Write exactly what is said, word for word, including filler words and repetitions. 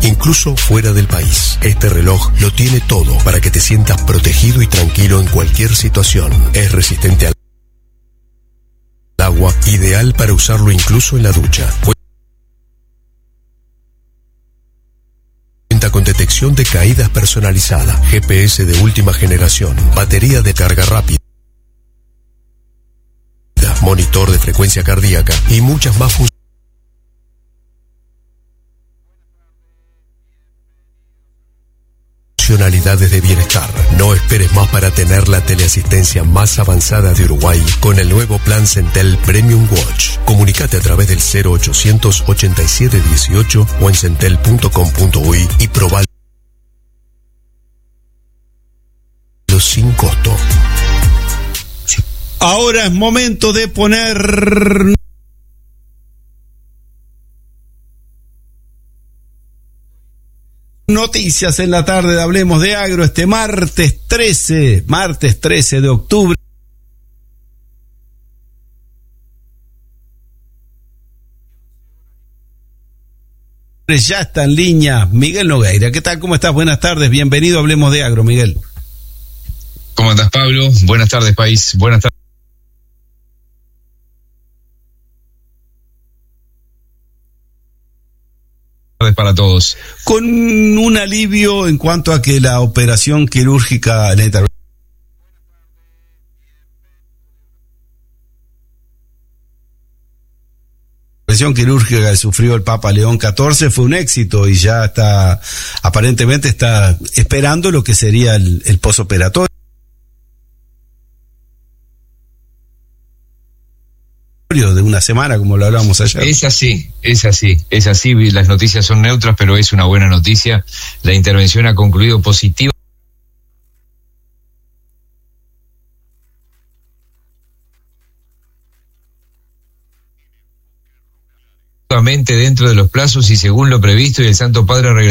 incluso fuera del país. Este reloj lo tiene todo para que te sientas protegido y tranquilo en cualquier situación. Es resistente al agua, ideal para usarlo incluso en la ducha. Cuenta con detección de caídas personalizada, G P S de última generación, batería de carga rápida, monitor de frecuencia cardíaca y muchas más funcionalidades de bienestar. No esperes más para tener la teleasistencia más avanzada de Uruguay con el nuevo plan Centel Premium Watch. Comunicate a través del cero ochocientos ochenta y siete dieciocho o en centel punto com punto uy y probalo sin costo. Ahora es momento de poner noticias en la tarde de Hablemos de Agro este martes trece, martes trece de octubre. Ya está en línea Miguel Nogueira. ¿Qué tal? ¿Cómo estás? Buenas tardes. Bienvenido a Hablemos de Agro, Miguel. ¿Cómo andás, Pablo? Buenas tardes, país. Buenas tardes para todos. Con un alivio en cuanto a que la operación quirúrgica, la intervención quirúrgica que sufrió el Papa León catorce fue un éxito y ya está, aparentemente está esperando lo que sería el, el posoperatorio de una semana, como lo hablábamos ayer. Es así, es así, es así. Las noticias son neutras, pero es una buena noticia. La intervención ha concluido positiva. Dentro de los plazos y según lo previsto, y el Santo Padre